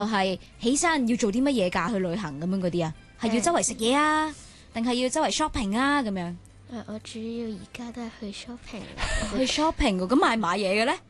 係起身要做啲乜嘢㗎？去旅行咁樣嗰啲啊，係要周圍食嘢啊，定係要周圍 shopping 啊咁樣？ 我主要而家都係去 shopping， 去 shopping 㗎，咁買嘢嘅咧？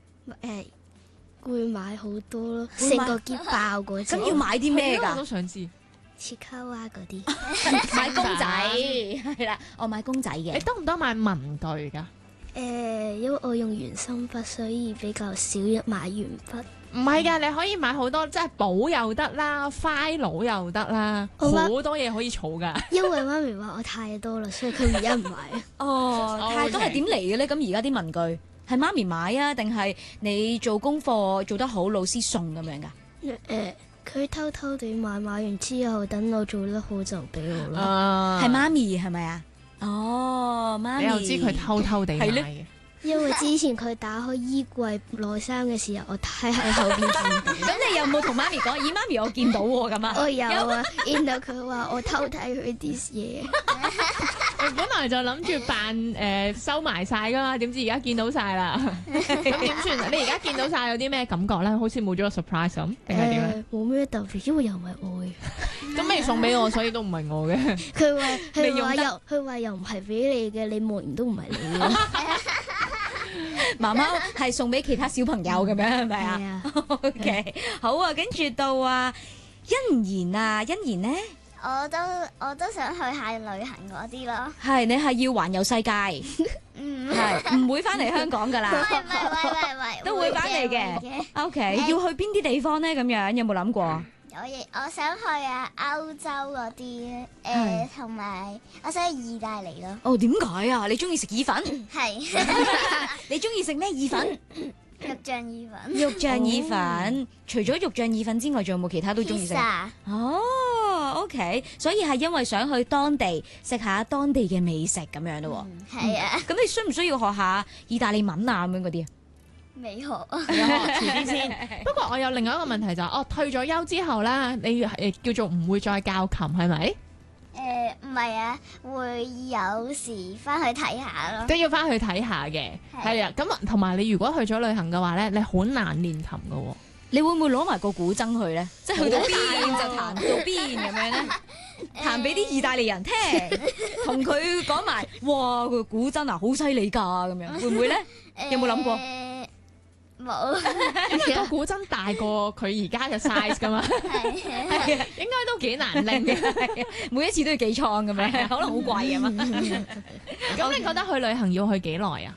會買好多咯， 會買成個箧爆嗰隻。 咁要買啲咩我都㗎？ 想知。 切卡哇嗰啲， 買公仔係啦，我買公仔你嘅。 多唔多買文具㗎？ 因為我用原心筆，所以比較少買鉛筆。 唔係㗎，你可以買好多，即係簿又得啦，file 又得啦，好好啊多嘢可以儲㗎。 因為媽咪話我太多啦，所以佢而家唔買。 哦，太多係點嚟嘅咧？咁而家啲文具係媽咪買啊，定係你做功課做得好，老師送咁樣㗎？ 佢偷偷地買完之後，等我做得好就俾我啦。 啊係媽咪係咪啊？哦，媽咪。 你又知佢偷偷地買係咧嘅。 因為之前佢打開衣櫃攞衫嘅時候，我睇喺後邊見到。 咁你有冇同媽咪講？咦，媽咪我見到喎咁啊？ 我有啊，然後佢話我偷睇佢啲嘢。 我本來就諗住扮收埋晒噶嘛，點知而家見到晒啦。咁點算？你而家見到晒有啲咩感覺咧？好似冇咗個 surprise 咁，定係點咧？ 冇咩特別，因為又唔係我嘅。 咁未送俾我，所以都唔係我嘅。 佢話用得佢話又唔係俾你嘅，你望完都唔係你嘅。 媽媽係送俾其他小朋友咁樣係咪啊係啊， ？OK，好啊，跟住到啊，欣妍啊，欣妍呢？ 我都想去下旅行嗰啲咯。 係你係要環遊世界， 嗯， 係唔會翻嚟香港噶啦， 喂， 都會翻嚟嘅。 嘅。 OK，要去邊啲地方呢？咁樣有冇諗過？ 我想去歐洲嗰啲， 係同埋我想去意大利咯。 哦，點解啊？你中意食意粉？ 係你中意食咩意粉？ 肉醬意粉。 肉醬意粉。除咗肉醬意粉之外，仲有冇其他都中意食？ Pizza 哦，OK，所以係因為想去當地食下當地嘅美食咁樣咯喎。 係啊， 咁你需唔需要學下意大利文啊咁樣嗰啲啊？ 未學。 遲啲先。不過我有另外一個問題就係，退咗休之後啦，你叫做唔會再教琴係咪？ 唔係啊，會有時翻去睇下咯。 都要翻去睇下嘅，係啊。咁同埋你如果去咗旅行嘅話咧，你好難練琴㗎喎。 你會唔會攞埋個古箏去咧？即係去到邊就彈到邊咁樣咧？彈俾啲意大利人聽，同佢講埋，哇！個古箏啊，好犀利㗎咁樣，會唔會咧？有冇諗過？ 冇。 因為個古箏大過佢而家嘅 size 噶嘛， 係啊。 應該都幾難拎嘅。 每一次都要寄倉咁樣，可能好貴啊嘛。 咁你覺得去旅行要去幾耐啊？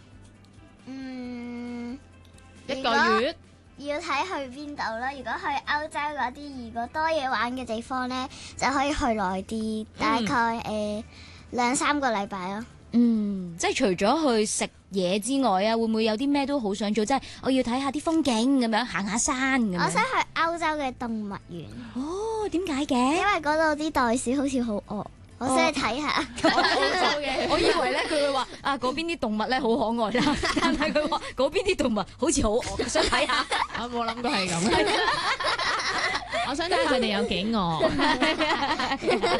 一個月？ 要睇去邊度啦。如果去歐洲嗰啲，如果多嘢玩嘅地方咧，就可以去耐啲，大概2-3個禮拜咯。 即係除咗去食嘢之外啊，會唔會有啲咩都好想做？即係我要睇下啲風景咁樣，行下山咁樣。 我想去歐洲嘅動物園， 哦，點解因嘅？ 為嗰度啲袋鼠好似好惡，我想去睇下。 我以為咧佢會話啊嗰邊啲動物咧好可愛啦，但係佢話嗰邊啲動物好似好惡，想睇下。 我冇諗過係咁。我想睇下佢哋有幾餓。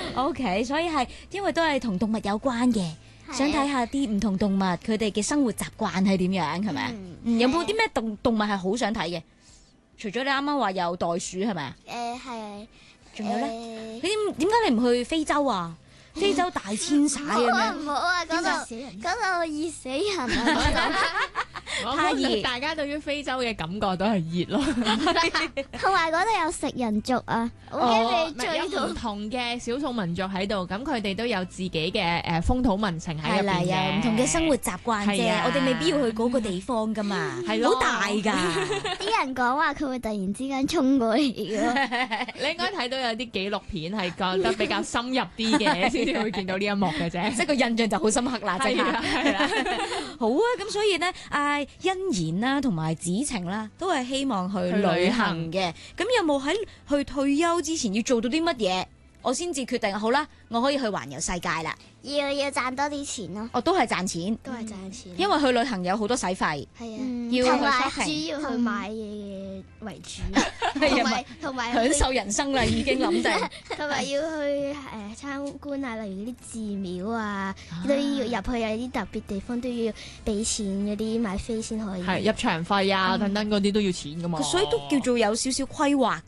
OK， 所以係因為都係同動物有關嘅，想睇下啲唔同動物佢哋嘅生活習慣係點樣，係咪啊？有冇啲咩動物係好想睇嘅？除咗你啱啱話有袋鼠係咪啊？ 係。 仲有咧？你點解你唔去非洲啊？非洲大遷徙咁樣？ 唔好啊！嗰度熱死人啊！ 太熱大家對於非洲嘅感覺都係熱咯。 同埋嗰度有食人族啊！我驚你追到有唔。同嘅少數民族喺度，咁佢哋都有自己嘅風土民情喺入邊有唔同嘅生活習慣啫， 係啊我哋未必要去嗰個地方噶嘛， 係咯好大㗎。 啲人講話佢會突然之間衝過嚟㗎。 你應該睇到有啲紀錄片係覺得比較深入啲嘅，先至會見到呢一幕嘅啫。 即係個印象就好深刻啦，即係啊係。 係啦。 好啊，咁所以呢，欣妍啦同埋子晴啦，都係希望去旅行嘅。咁有冇喺去退休之前要做到啲乜嘢？我先至決定好啦，我可以去環遊世界啦。 要賺多啲錢咯。 我都係賺錢， 都係賺錢。 因為去旅行有好多使費， 係啊， 要去同埋 shopping， 主要去買嘢為主， 係同埋享受人生啦，已經諗定。 同埋要去參觀啊，例如啲寺廟啊，都要入去有啲特別地方都要俾錢嗰啲買飛先可以。 係入場費啊等等嗰啲都要錢噶嘛。 所以都叫做有少少規劃